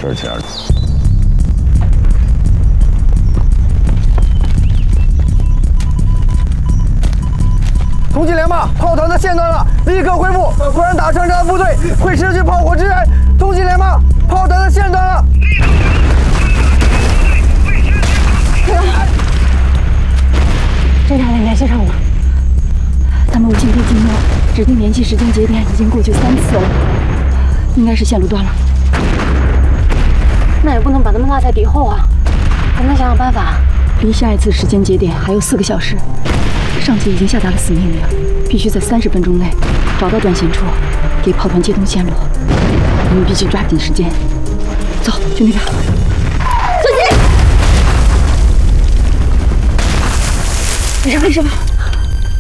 事情。 通缉连骂，炮塔的线断了，立刻恢复，不然打胜仗的部队会失去炮火支援。通缉连骂，炮塔的线断了。 侦察连联系上了，他们无线电静默，指定联系时间节点已经过去3次了，应该是线路断了。那也不能把他们落在敌后啊，咱们想想办法。离下一次时间节点还有4个小时，上级已经下达了死命令，必须在30分钟内找到断线处，给炮团接通线路。我们必须抓紧时间。走，去那边。小心！没事吧？